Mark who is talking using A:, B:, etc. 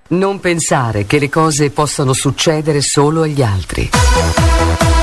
A: Non pensare che le cose possano succedere solo agli altri.